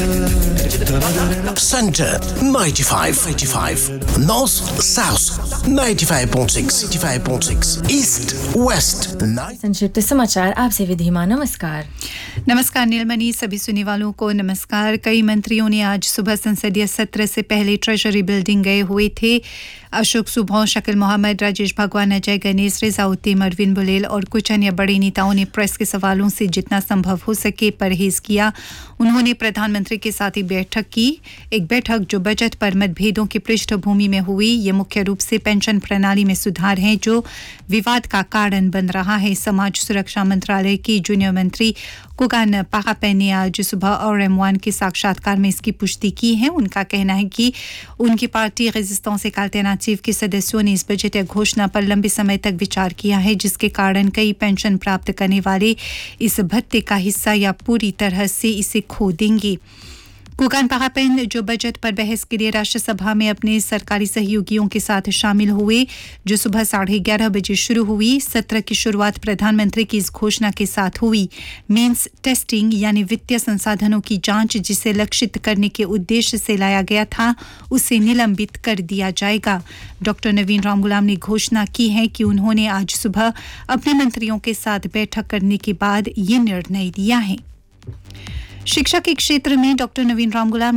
Center 95, North South 95.6, East West 9. संक्षिप्त समाचार आपसे विधिमा। नमस्कार। नमस्कार नीलमणि, सभी सुनने वालों को नमस्कार। कई मंत्रियों ने आज सुबह संसदीय सत्र से पहले ट्रेजरी बिल्डिंग गए हुए थे। अशोक सुभौ, शकील मोहम्मद, राजेश भगवान, अजय गणेश, रिजाउद्दीन, अरविंद बुलेल और कुछ अन्य बड़े नेताओं ने प्रेस के सवालों से जितना संभव हो सके परहेज किया। उन्होंने प्रधानमंत्री के साथ ही बैठक की। एक बैठक जो बजट पर मतभेदों की पृष्ठभूमि में हुई। ये मुख्य रूप से पेंशन प्रणाली में सुधार है जो विवाद का कारण बन रहा है। समाज सुरक्षा मंत्रालय की जूनियर मंत्री कुगान पाकापेन ने आज सुबह RM1 के साक्षात्कार में इसकी पुष्टि की है। उनका कहना है कि उनकी पार्टी रेजिस्टेंस अल्टरनेटिव के सदस्यों ने इस बजट घोषणा पर लंबे समय तक विचार किया है, जिसके कारण कई पेंशन प्राप्त करने वाले इस भत्ते का हिस्सा या पूरी तरह से इसे खो देंगे। कुगान पाकापेन जो बजट पर बहस के लिए राष्ट्रसभा में अपने सरकारी सहयोगियों के साथ शामिल हुए, जो सुबह 11:30 बजे शुरू हुई। सत्र की शुरुआत प्रधानमंत्री की इस घोषणा के साथ हुई। मींस टेस्टिंग यानी वित्तीय संसाधनों की जांच, जिसे लक्षित करने के उद्देश्य से लाया गया था, उसे निलंबित कर दिया जाएगा। डॉक्टर नवीन रामगुलाम ने घोषणा की है कि उन्होंने आज सुबह अपने मंत्रियों के साथ बैठक करने के बाद ये निर्णय लिया है। शिक्षा के क्षेत्र में डॉक्टर नवीन रामगुलाम